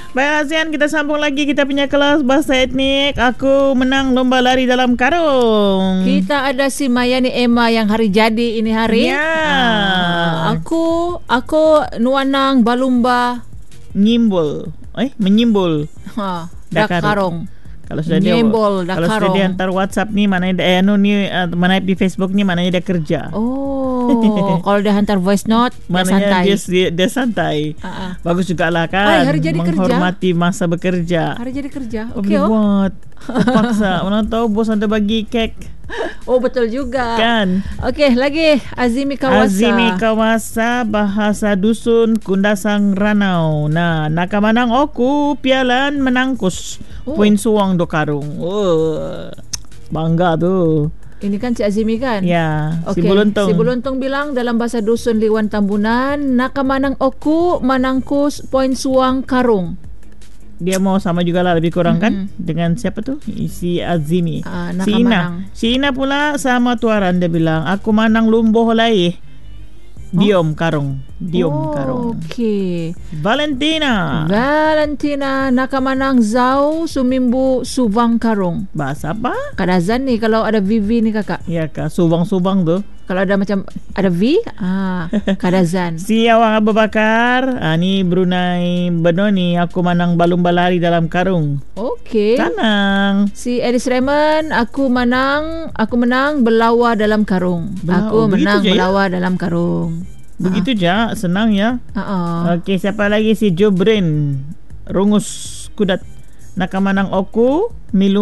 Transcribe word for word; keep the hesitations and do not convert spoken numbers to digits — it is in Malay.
Baik Azian, kita sambung lagi kita punya kelas bahasa etnik. Aku menang lomba lari dalam karung. Kita ada si Mayani Emma yang hari jadi ini hari. Ya. Ah, aku aku nuanang balumba Nyimbul. Eh, menyimbul. ha Dakarung. Dakarung. Kalau sudah dia Nyimbul, kalau sudah Dakarung. dia hantar WhatsApp ni mana eh anu ni uh, mana di Facebook ni mana dia kerja. Oh, kalau dia hantar voice note dia Mananya santai. dia, dia, dia santai. Ah, ah. Bagus jugalah kan. Ay, hari jadi menghormati masa bekerja. Hari jadi kerja. Apa Okey boleh oh. buat? Terpaksa. Mana tahu bos anda bagi kek. Oh, betul juga. Kan? Okey, lagi Azimi Kawasa. Azimi Kawasa bahasa dusun Kundasang Ranau. Nah, nakamanang oku pialan menangkus. Oh. Puin suang do karung. Oh. Bangga tu. Ini kan si Azimi kan? Ya, si Okey, Buluntung. Si Buluntung bilang dalam bahasa dusun Liwan Tambunan, nakamanang oku manangkus poin suang karung. Dia mau sama juga lah lebih kurang kan Mm-hmm. dengan siapa tu? Si Azimi. Ah, si Ina. nakamanang. Si Ina pula sama tuaran dia bilang, aku manang lumboh laih. Diom karung. Diom oh, karung. Okey. Valentina. Valentina nakamanang zau sumimbu subang karung. Bahasa apa? Kadazan ni kalau ada V V ni kakak. Ya kah, subang-subang tu. Kalau ada macam ada V, ah, kadazan. Si Awang Abu Bakar, ah, ni Brunei Benoni, aku manang balung balari dalam karung. Okey. Tanang. Si Edis Raymond, aku menang, aku menang belawa dalam karung. Belawa, aku oh, begitu menang je, ya? belawa dalam karung. Begitu je, senang ya. Uh-uh. Okey, siapa lagi? Si Jobrin Rungus Kudat, nakamanang oku milu